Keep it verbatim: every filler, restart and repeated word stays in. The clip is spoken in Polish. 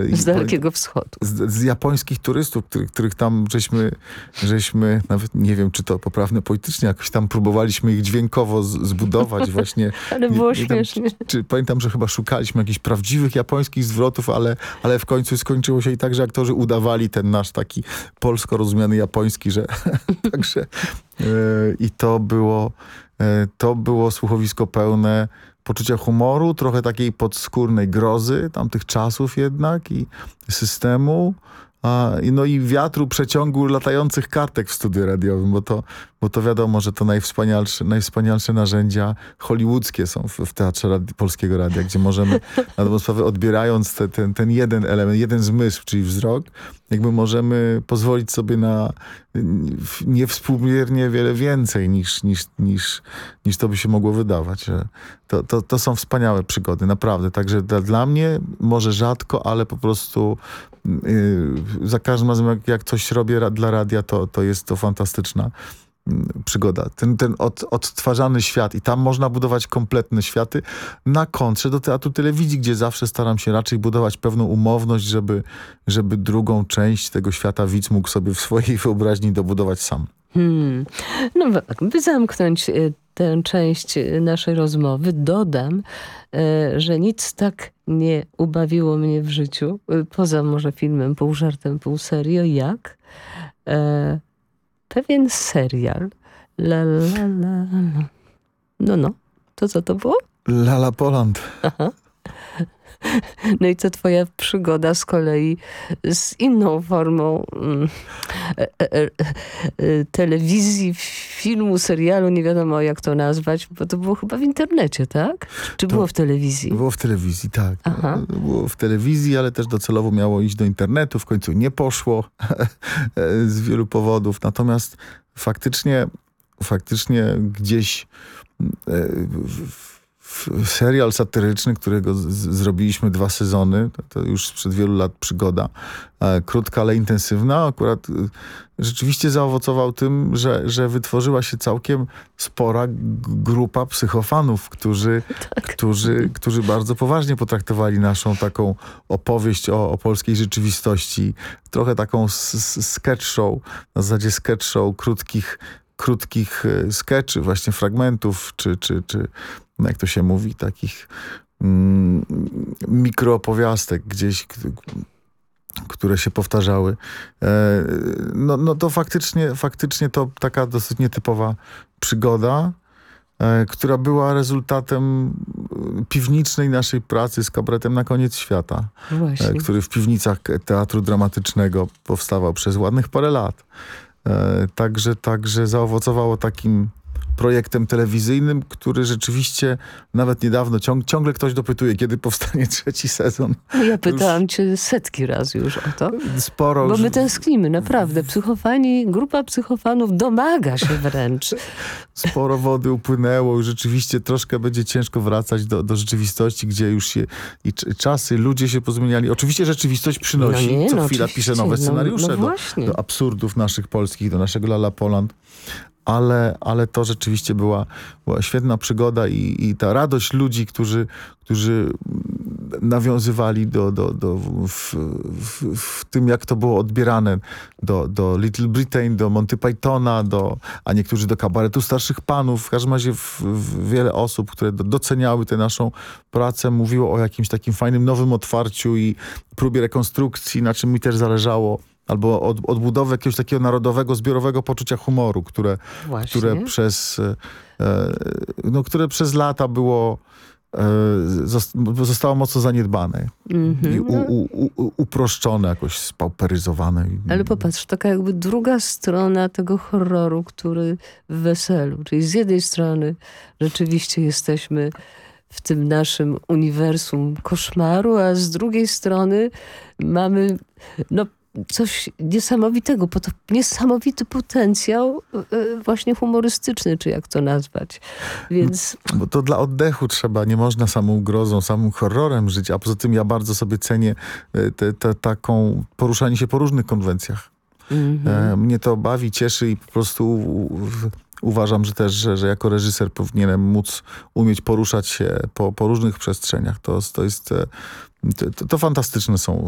Z Dalekiego Wschodu. Z, z japońskich turystów, których, których tam żeśmy, żeśmy, nawet nie wiem, czy to poprawne politycznie, jakoś tam próbowaliśmy ich dźwiękowo z, zbudować właśnie. Ale było nie, śmiesznie. Nie, czy, pamiętam, że chyba szukaliśmy jakichś prawdziwych japońskich zwrotów, ale, ale w końcu skończyło się i tak, że aktorzy udawali ten nasz taki polsko rozumiany japoński, że także yy, i to było, yy, to było słuchowisko pełne poczucia humoru, trochę takiej podskórnej grozy tamtych czasów jednak i systemu. A, no i wiatru, przeciągu latających kartek w studiu radiowym, bo to, bo to wiadomo, że to najwspanialsze, najwspanialsze narzędzia hollywoodzkie są w, w Teatrze Radi- Polskiego Radia, gdzie możemy, na dobrą sprawę, odbierając te, ten, ten jeden element, jeden zmysł, czyli wzrok, jakby możemy pozwolić sobie na niewspółmiernie wiele więcej niż, niż, niż, niż to by się mogło wydawać. Że to, to, to są wspaniałe przygody, naprawdę. Także dla, dla mnie, może rzadko, ale po prostu yy, za każdym razem, jak, jak coś robię ra- dla radia, to, to jest to fantastyczna przygoda. Ten, ten od, odtwarzany świat i tam można budować kompletne światy na kontrze do teatru telewizji, gdzie zawsze staram się raczej budować pewną umowność, żeby, żeby drugą część tego świata widz mógł sobie w swojej wyobraźni dobudować sam. Hmm. No, by zamknąć tę część naszej rozmowy, dodam, że nic tak nie ubawiło mnie w życiu, poza może filmem pół żartem, pół serio, jak e, pewien serial. La, la, la, la. No, no. To co to było? Lala Poland. Aha. No i co twoja przygoda z kolei z inną formą mm, e, e, e, telewizji, filmu, serialu, nie wiadomo jak to nazwać, bo to było chyba w internecie, tak? Czy To było w telewizji? Było w telewizji, tak. Aha. Było w telewizji, ale też docelowo miało iść do internetu. W końcu nie poszło z wielu powodów. Natomiast faktycznie, faktycznie gdzieś w, serial satyryczny, którego z, zrobiliśmy dwa sezony, to, to już sprzed wielu lat przygoda, e, krótka, ale intensywna, akurat e, rzeczywiście zaowocował tym, że, że wytworzyła się całkiem spora g- grupa psychofanów, którzy, Tak. którzy, którzy bardzo poważnie potraktowali naszą taką opowieść o, o polskiej rzeczywistości, trochę taką s- s- sketch show, na zasadzie sketch show krótkich krótkich skeczy, właśnie fragmentów, czy, czy, czy jak to się mówi, takich mm, mikroopowiastek gdzieś, k- które się powtarzały. E, no, no to faktycznie, faktycznie to taka dosyć nietypowa przygoda, e, która była rezultatem piwniczej naszej pracy z kabaretem Na koniec świata, e, który w piwnicach Teatru Dramatycznego powstawał przez ładnych parę lat. E, także, także zaowocowało takim projektem telewizyjnym, który rzeczywiście nawet niedawno ciąg, ciągle ktoś dopytuje, kiedy powstanie trzeci sezon. Ja pytałam już cię setki razy już o to. Sporo. Bo my już... tęsknimy, naprawdę. Psychofani, grupa psychofanów domaga się wręcz. Sporo wody upłynęło, już rzeczywiście troszkę będzie ciężko wracać do, do rzeczywistości, gdzie już się i czasy, ludzie się pozmieniali. Oczywiście rzeczywistość przynosi, no nie, co no chwila pisze nowe scenariusze no, no do, do absurdów naszych polskich, do naszego Lala Poland. Ale, ale to rzeczywiście była, była świetna przygoda i, i ta radość ludzi, którzy, którzy nawiązywali do, do, do, w, w, w tym, jak to było odbierane do, do Little Britain, do Monty Pythona, do, a niektórzy do kabaretu starszych panów. W każdym razie w, w wiele osób, które do, doceniały tę naszą pracę, mówiło o jakimś takim fajnym nowym otwarciu i próbie rekonstrukcji, na czym mi też zależało. Albo od, odbudowę jakiegoś takiego narodowego, zbiorowego poczucia humoru, które, które, przez, e, no, które przez lata było, e, zostało mocno zaniedbane. Mm-hmm. I u, u, u, uproszczone, jakoś spauperyzowane. Ale popatrz, taka jakby druga strona tego horroru, który w Weselu. Czyli z jednej strony rzeczywiście jesteśmy w tym naszym uniwersum koszmaru, a z drugiej strony mamy no coś niesamowitego, niesamowity potencjał właśnie humorystyczny, czy jak to nazwać. Więc... Bo to dla oddechu trzeba, nie można samą grozą, samym horrorem żyć, a poza tym ja bardzo sobie cenię te, te, taką poruszanie się po różnych konwencjach. Mm-hmm. Mnie to bawi, cieszy i po prostu u, u, uważam, że też, że, że jako reżyser powinienem móc umieć poruszać się po, po różnych przestrzeniach. To, to jest, to, to fantastyczne są